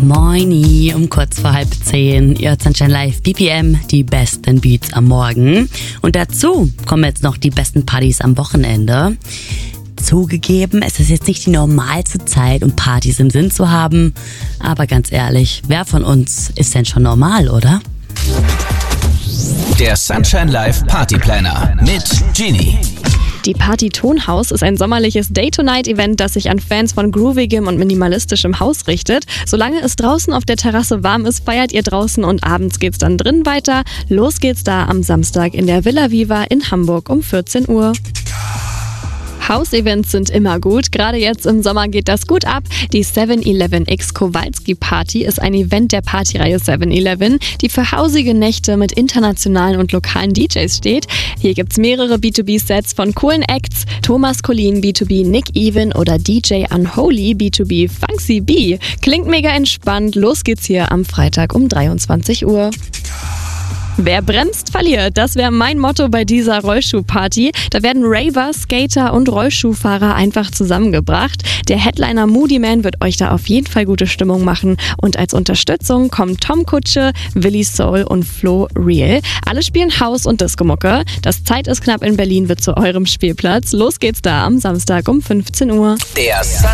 Moini, um kurz vor 9:30. Ihr hört Sunshine Live BPM, die besten Beats am Morgen. Und dazu kommen jetzt noch die besten Partys am Wochenende. Zugegeben, es ist jetzt nicht die normalste Zeit, um Partys im Sinn zu haben. Aber ganz ehrlich, wer von uns ist denn schon normal, oder? Der Sunshine Live Party Planner mit Genie. Die Party Tonhaus ist ein sommerliches Day-to-Night-Event, das sich an Fans von groovigem und minimalistischem Haus richtet. Solange es draußen auf der Terrasse warm ist, feiert ihr draußen und abends geht's dann drin weiter. Los geht's da am Samstag in der Villa Viva in Hamburg um 14 Uhr. House-Events sind immer gut, gerade jetzt im Sommer geht das gut ab. Die 7-Eleven-X Kowalski Party ist ein Event der Partyreihe 7-Eleven, die für hausige Nächte mit internationalen und lokalen DJs steht. Hier gibt's mehrere B2B-Sets von coolen Acts, Thomas Collin B2B, Nick Even oder DJ Unholy B2B Funksy B. Klingt mega entspannt, los geht's hier am Freitag um 23 Uhr. Wer bremst, verliert. Das wäre mein Motto bei dieser Rollschuhparty. Da werden Raver, Skater und Rollschuhfahrer einfach zusammengebracht. Der Headliner Moody Man wird euch da auf jeden Fall gute Stimmung machen. Und als Unterstützung kommen Tom Kutsche, Willi Soul und Flo Real. Alle spielen House- und Disco-Mucke. Das Zeit ist knapp in Berlin wird zu eurem Spielplatz. Los geht's da am Samstag um 15 Uhr. Der